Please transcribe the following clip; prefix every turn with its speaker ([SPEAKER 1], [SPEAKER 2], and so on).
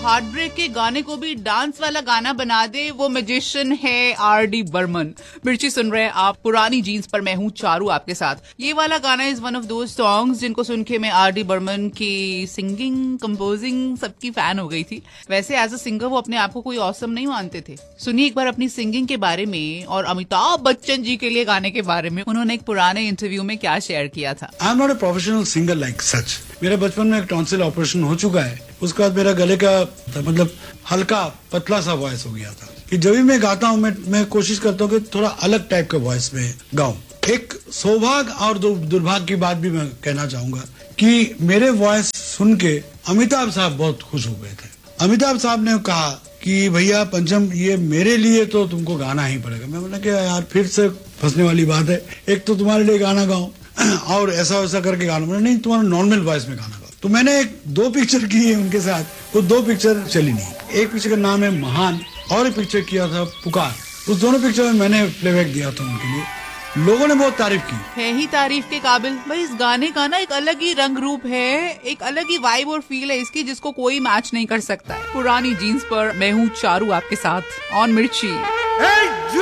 [SPEAKER 1] Heart break के गाने को भी डांस वाला गाना बना दे, वो मैजिशियन है आर.डी. बर्मन। मिर्ची सुन रहे हैं आप, पुरानी जीन्स पर मैं हूँ चारू आपके साथ। ये वाला गाना is one of those songs जिनको सुन के मैं आर.डी. बर्मन की सिंगिंग, कंपोजिंग सबकी फैन हो गई थी। वैसे एज अ सिंगर वो अपने आप को कोई ऑसम नहीं मानते थे। सुनिए एक बार अपनी सिंगिंग के बारे में और अमिताभ बच्चन जी के लिए गाने के बारे में उन्होंने एक पुराने इंटरव्यू में क्या शेयर किया था।
[SPEAKER 2] I am not a professional singer like such. मेरे बचपन में एक टॉन्सिल ऑपरेशन हो चुका है। उसके बाद मेरा गले का मतलब हल्का पतला सा वॉइस हो गया था कि जब भी मैं गाता हूँ मैं कोशिश करता हूँ कि थोड़ा अलग टाइप के वॉइस में गाऊं। एक सौभाग्य और दुर्भाग्य की बात भी मैं कहना चाहूंगा कि मेरे वॉइस सुन के अमिताभ साहब बहुत खुश हो गए थे। अमिताभ साहब ने कहा कि भैया पंचम, ये मेरे लिए तो तुमको गाना ही पड़ेगा। मैं बोला कि यार फिर से फंसने वाली बात है, एक तो तुम्हारे लिए गाना गाऊं और ऐसा वैसा करके गाना। बोला नहीं, तुम्हारा नॉर्मल वॉइस में गाना गाओ। तो मैंने 2 पिक्चर की है उनके साथ, वो 2 पिक्चर चली नहीं। एक पिक्चर का नाम है महान और एक पिक्चर किया था पुकार। उस दोनों पिक्चर में मैंने प्लेबैक दिया था उनके लिए। लोगों ने बहुत तारीफ की
[SPEAKER 1] है ही तारीफ के काबिल। भाई इस गाने का ना एक अलग ही रंग रूप है, एक अलग ही वाइब और फील है इसकी जिसको कोई मैच नहीं कर सकता है। पुरानी जीन्स पर मैं हूँ चारू आपके साथ ऑन मिर्ची।